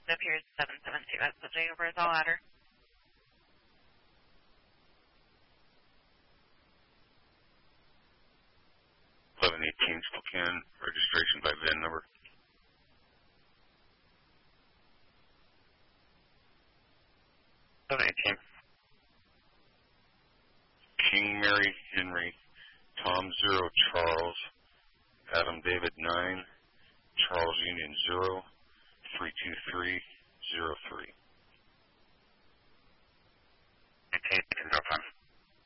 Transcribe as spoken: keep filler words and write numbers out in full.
It appears seven seven two as the date of birth, all ladder. eleven eighteen Spokane, registration by V I N number. eleven eighteen. King Mary Henry, Tom zero Charles, Adam David nine, Charles Union zero, three two three zero three.